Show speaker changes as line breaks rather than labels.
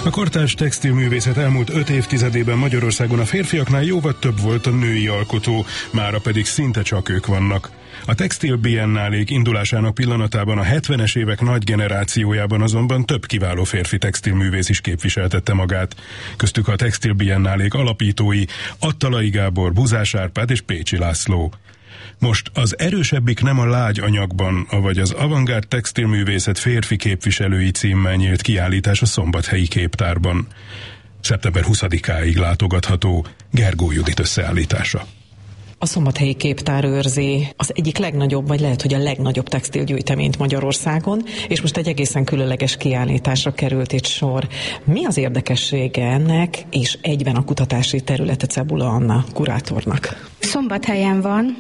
A kortárs textilművészet elmúlt 5 évtizedében Magyarországon a férfiaknál jóval több volt a női alkotó, mára pedig szinte csak ők vannak. A Textil Biennálék indulásának pillanatában a 70-es évek nagy generációjában azonban több kiváló férfi textilművész is képviseltette magát. Köztük a Textil Biennálék alapítói Attalai Gábor, Buzás Árpád és Pécsi László. Most az erősebbik nem a lágy anyagban, avagy az avantgárd textilművészet férfi képviselői címmel nyílt kiállítás a Szombathelyi Képtárban. Szeptember 20-áig látogatható Gergó Judit összeállítása.
A Szombathelyi Képtár őrzi az egyik legnagyobb, vagy lehet, hogy a legnagyobb textilgyűjteményt Magyarországon, és most egy egészen különleges kiállításra került itt sor. Mi az érdekessége ennek, és egyben a kutatási területe Cebula Anna kurátornak?
Szombathelyen van,